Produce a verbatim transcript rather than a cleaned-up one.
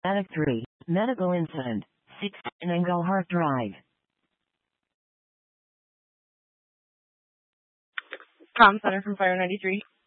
Attic three. Medical incident. sixteen Angle Heart Drive. Com Center from Fire ninety-three.